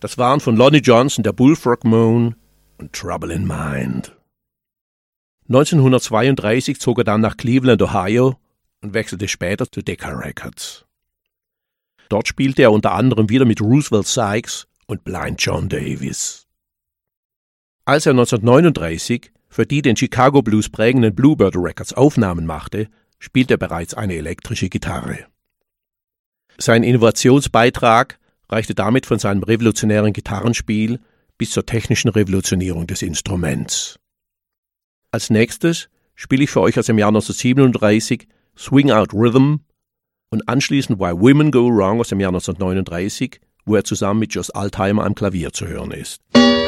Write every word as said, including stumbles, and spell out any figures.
Das waren von Lonnie Johnson der Bullfrog Moon und Trouble in Mind. neunzehnhundertzweiunddreißig zog er dann nach Cleveland, Ohio und wechselte später zu Decca Records. Dort spielte er unter anderem wieder mit Roosevelt Sykes und Blind John Davis. Als er neunzehnhundertneununddreißig für die den Chicago Blues prägenden Bluebird Records Aufnahmen machte, spielte er bereits eine elektrische Gitarre. Sein Innovationsbeitrag reichte damit von seinem revolutionären Gitarrenspiel bis zur technischen Revolutionierung des Instruments. Als nächstes spiele ich für euch aus dem Jahr neunzehnhundertsiebenunddreißig Swing Out Rhythm und anschließend Why Women Go Wrong aus dem Jahr neunzehnhundertneununddreißig, wo er zusammen mit Joss Altheimer am Klavier zu hören ist.